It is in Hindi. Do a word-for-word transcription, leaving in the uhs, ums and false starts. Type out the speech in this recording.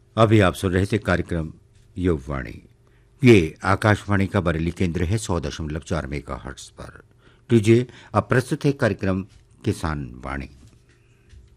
अभी आप सुन रहे थे कार्यक्रम युगवाणी। ये आकाशवाणी का बरेली केंद्र है सौ दशमलव चार मेगा हर्ट्स पर। लीजिए अब प्रस्तुत है कार्यक्रम किसान वाणी।